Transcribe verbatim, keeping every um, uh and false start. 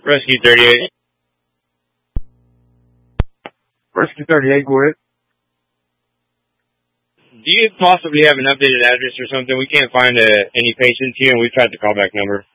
Rescue thirty-eight. Rescue thirty-eight, go ahead. Do you possibly have an updated address or something? We can't find uh, any patients here, and we've tried the callback number.